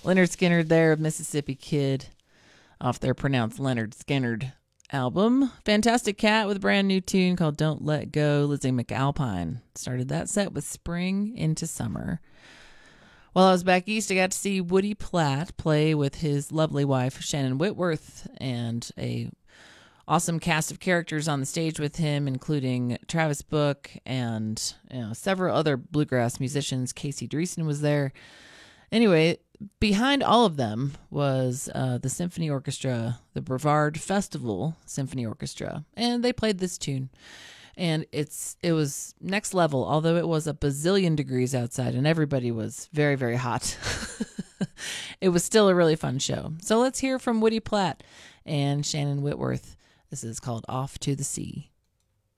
Leonard Skinner there of Mississippi Kid off their pronounced Leonard Skinnerd album. Fantastic Cat with a brand new tune called Don't Let Go. Lizzie McAlpine started that set with Spring into Summer. While I was back east, I got to see Woody Platt play with his lovely wife, Shannon Whitworth, and a awesome cast of characters on the stage with him, including Travis Book and several other bluegrass musicians. Casey Dreesen was there. Anyway, behind all of them was the Symphony Orchestra, the Brevard Festival Symphony Orchestra, and they played this tune. And it was next level, although it was a bazillion degrees outside and everybody was very, very hot. It was still a really fun show. So let's hear from Woody Platt and Shannon Whitworth. This is called Off to the Sea.